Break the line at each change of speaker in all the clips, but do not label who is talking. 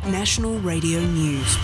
National Radio News.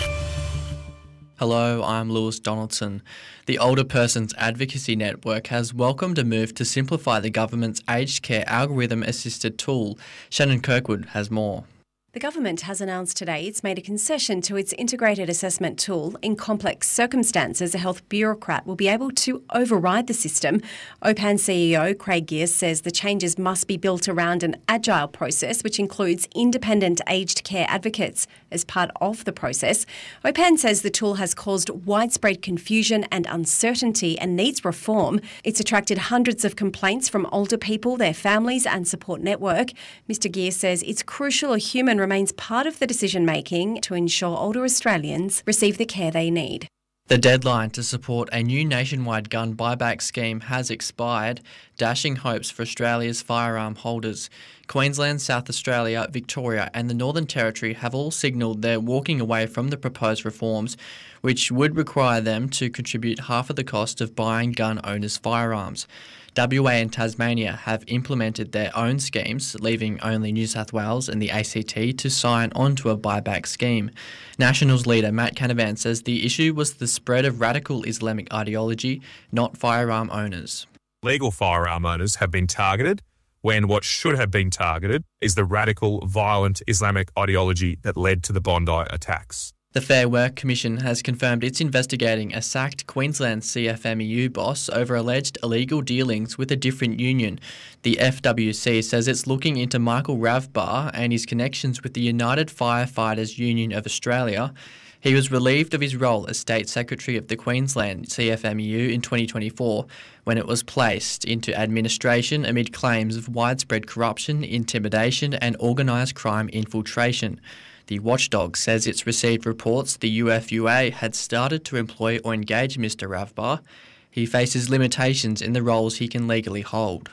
Hello, I'm Lewis Donaldson. The Older Persons Advocacy Network has welcomed a move to simplify the government's aged care algorithm-assisted tool. Shannon Kirkwood has more.
The government has announced today it's made a concession to its integrated assessment tool. In complex circumstances, a health bureaucrat will be able to override the system. OPAN CEO Craig Gears says the changes must be built around an agile process which includes independent aged care advocates as part of the process. OPAN says the tool has caused widespread confusion and uncertainty and needs reform. It's attracted hundreds of complaints from older people, their families and support network. Mr Gears says it's crucial a human remains part of the decision-making to ensure older Australians receive the care they need.
The deadline to support a new nationwide gun buyback scheme has expired, dashing hopes for Australia's firearm holders. Queensland, South Australia, Victoria and the Northern Territory have all signalled they're walking away from the proposed reforms, which would require them to contribute half of the cost of buying gun owners' firearms. WA and Tasmania have implemented their own schemes, leaving only New South Wales and the ACT to sign on to a buyback scheme. Nationals leader Matt Canavan says the issue was the spread of radical Islamic ideology, not firearm owners.
Legal firearm owners have been targeted when what should have been targeted is the radical, violent Islamic ideology that led to the Bondi attacks.
The Fair Work Commission has confirmed it's investigating a sacked Queensland CFMEU boss over alleged illegal dealings with a different union. The FWC says it's looking into Michael Ravbar and his connections with the United Firefighters Union of Australia. He was relieved of his role as State Secretary of the Queensland CFMEU in 2024 when it was placed into administration amid claims of widespread corruption, intimidation and organised crime infiltration. The watchdog says it's received reports the UFUA had started to employ or engage Mr Ravbar. He faces limitations in the roles he can legally hold.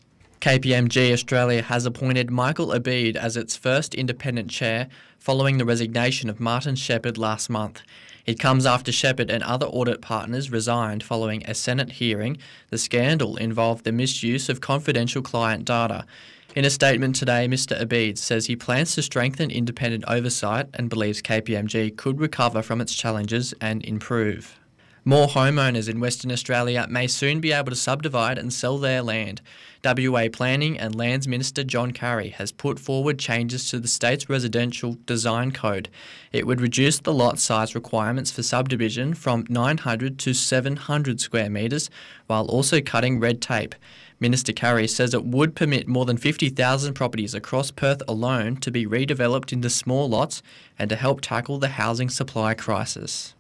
KPMG Australia has appointed Michael Abid as its first independent chair following the resignation of Martin Shepherd last month. It comes after Shepherd and other audit partners resigned following a Senate hearing. The scandal involved the misuse of confidential client data. In a statement today, Mr Abid says he plans to strengthen independent oversight and believes KPMG could recover from its challenges and improve. More homeowners in Western Australia may soon be able to subdivide and sell their land. WA Planning and Lands Minister John Carey has put forward changes to the state's residential design code. It would reduce the lot size requirements for subdivision from 900 to 700 square metres, while also cutting red tape. Minister Carey says it would permit more than 50,000 properties across Perth alone to be redeveloped into small lots and to help tackle the housing supply crisis.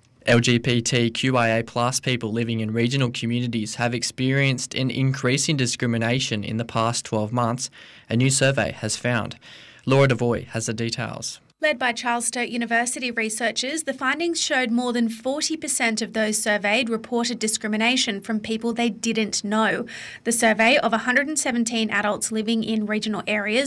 LGBTQIA+ people living in regional communities have experienced an increase in discrimination in the past 12 months, a new survey has found. Laura Devoy has the details.
Led by Charles Sturt University researchers, the findings showed more than 40% of those surveyed reported discrimination from people they didn't know. The survey of 117 adults living in regional areas